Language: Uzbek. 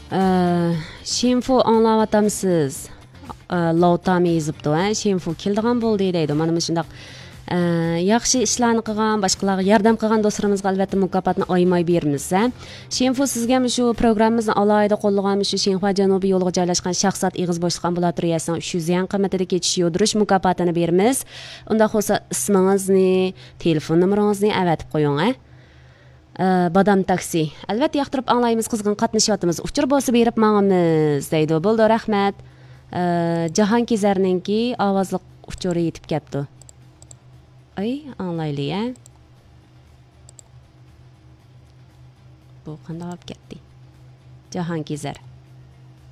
Shinfu anglawatamsiz. Lotami yozibdi, Shinfu keldigan bo'ldi deydi. Mana shundaq yaxshi ishlarni qilgan, boshqalarga yordam qilgan do'stlarimizga albatta mukofotni oymay beramiz. Shinfu sizga shu programmamizni alohida qo'llagan shu Shinhua janubiy yo'liga joylashgan shaxsat ig'iz bo'shliq ambulatoriyasining 300 yan qiymatidagi kechish yodirish mukofotini beramiz. Unda bo'lsa ismingizni, telefon nomeringizni avatib qo'ying. Badam taksi. Albatta yoqtirib anglaymiz, qizg'in qatnashyapmiz. Uchur bo'lsa berib mangamiz deydi. Bo'ldi, rahmat. Jahon Kezarninki ovozli uchuri yetib ketdi. Ay, anglayli, Bu qanday olib ketdi? Jahon Kezar.